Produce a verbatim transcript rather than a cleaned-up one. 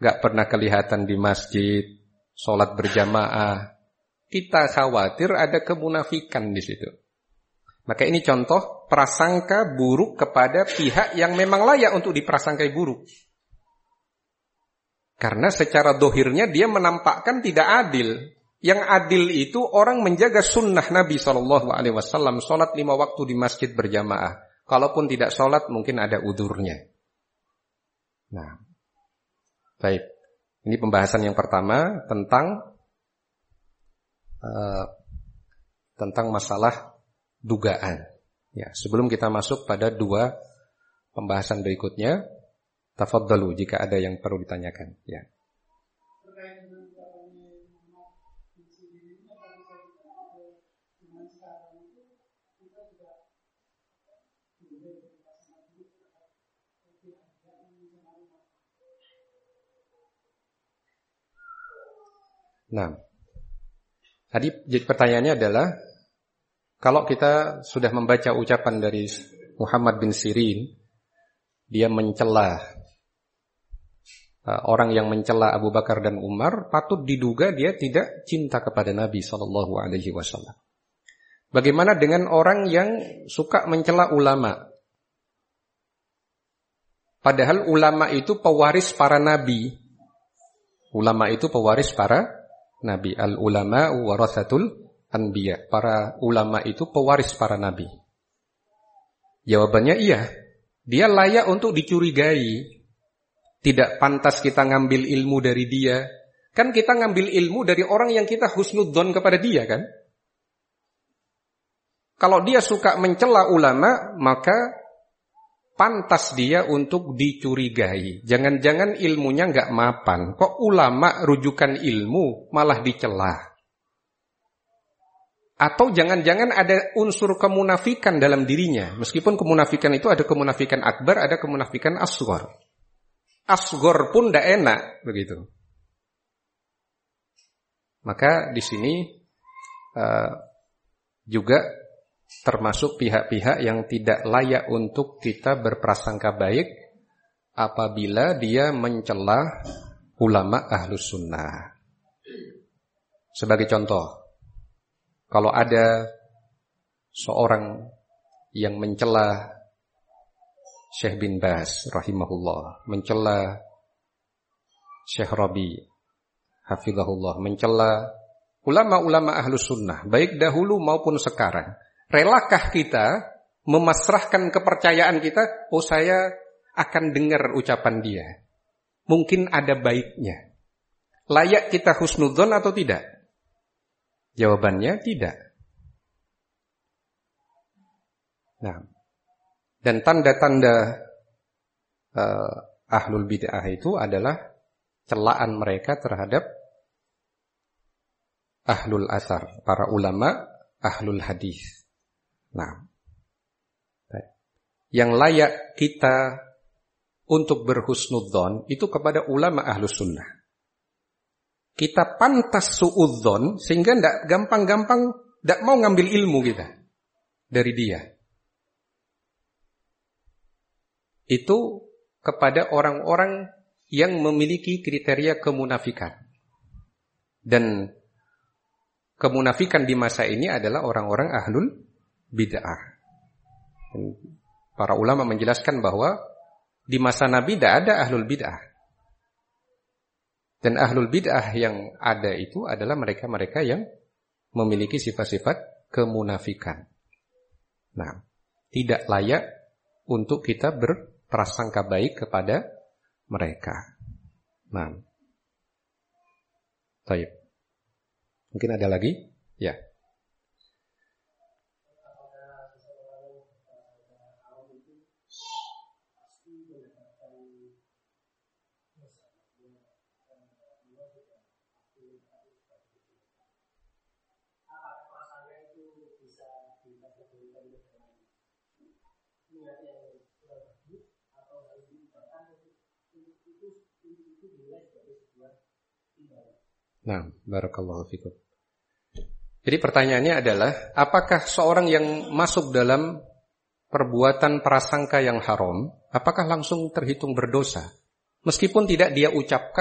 gak pernah kelihatan di masjid, sholat berjamaah. Kita khawatir ada kemunafikan di situ. Maka ini contoh prasangka buruk kepada pihak yang memang layak untuk diprasangkai buruk. Karena secara dohirnya dia menampakkan tidak adil. Yang adil itu orang menjaga sunnah Nabi shallallahu alaihi wasallam, sholat lima waktu di masjid berjamaah. Kalaupun tidak sholat mungkin ada udurnya. Nah, baik. Ini pembahasan yang pertama tentang uh, tentang masalah dugaan. Ya, sebelum kita masuk pada dua pembahasan berikutnya, tafadhalu jika ada yang perlu ditanyakan. Ya. Nah, tadi jadi pertanyaannya adalah kalau kita sudah membaca ucapan dari Muhammad bin Sirin, dia mencela uh, orang yang mencela Abu Bakar dan Umar, patut diduga dia tidak cinta kepada Nabi shallallahu alaihi wasallam. Bagaimana dengan orang yang suka mencela ulama? Padahal ulama itu pewaris para nabi. Ulama itu pewaris para nabi. Al-ulama warathatul anbiya. Para ulama itu pewaris para nabi. Jawabannya iya. Dia layak untuk dicurigai. Tidak pantas kita ngambil ilmu dari dia. Kan kita ngambil ilmu dari orang yang kita husnudzon kepada dia kan? Kalau dia suka mencela ulama, maka pantas dia untuk dicurigai. Jangan-jangan ilmunya nggak mapan. Kok ulama rujukan ilmu malah dicela? Atau jangan-jangan ada unsur kemunafikan dalam dirinya. Meskipun kemunafikan itu ada kemunafikan akbar, ada kemunafikan asghar. Asghar pun tidak enak, begitu. Maka di sini uh, juga termasuk pihak-pihak yang tidak layak untuk kita berprasangka baik apabila dia mencela ulama ahlus sunnah. Sebagai contoh, kalau ada seorang yang mencela Syekh bin Baz rahimahullah, mencela Syekh Rabi hafizahullah, mencela ulama-ulama ahlus sunnah, baik dahulu maupun sekarang, relakah kita memasrahkan kepercayaan kita, oh saya akan dengar ucapan dia, mungkin ada baiknya, layak kita husnudzon atau tidak? Jawabannya tidak. Nah, dan tanda-tanda uh, ahlul bid'ah itu adalah celaan mereka terhadap ahlul athar, para ulama ahlul hadis. Nah, yang layak kita untuk berhusnudzon itu kepada ulama ahlus sunnah. Kita pantas suudzon sehingga tidak gampang-gampang tidak mau ngambil ilmu kita dari dia. Itu kepada orang-orang yang memiliki kriteria kemunafikan. Dan kemunafikan di masa ini adalah orang-orang ahlul bid'ah. Para ulama menjelaskan bahwa di masa Nabi tidak ada ahlul bid'ah. Dan ahlul bid'ah yang ada itu adalah mereka-mereka yang memiliki sifat-sifat kemunafikan. Nah, tidak layak untuk kita berprasangka baik kepada mereka. Nah, baik. Mungkin ada lagi? Ya. Nah, barakallahu fikum. Jadi pertanyaannya adalah, apakah seorang yang masuk dalam perbuatan prasangka yang haram, apakah langsung terhitung berdosa? Meskipun tidak dia ucapkan